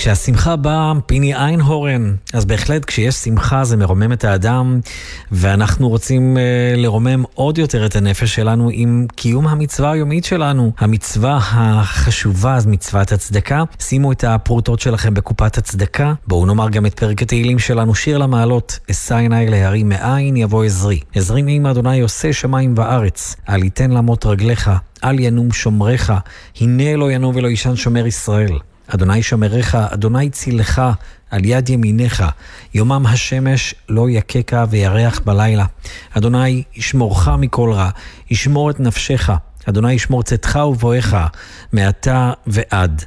כשהשמחה באה, פיני איינהורן, אז בהחלט כשיש שמחה זה מרומם את האדם, ואנחנו רוצים לרומם עוד יותר את הנפש שלנו עם קיום המצווה היומית שלנו, המצווה החשובה, אז מצוות הצדקה. שימו את הפרוטות שלכם בקופת הצדקה. בואו נאמר גם את פרק התהילים שלנו, שיר למעלות, אשא עיני להרים מאין יבוא עזרי. עזרי מעם אדוני עושה שמיים וארץ, אל יתן למות רגליך, אל ינום שומרך, הנה לא ינום ולא ישן שומר ישראל. אדוני שומרך, אדוני צילך, על יד ימיניך, יומם השמש לא יקקה וירח בלילה. אדוני ישמורך מכל רע, ישמור את נפשך, אדוני ישמור צאתך ובואך, מעתה ועד.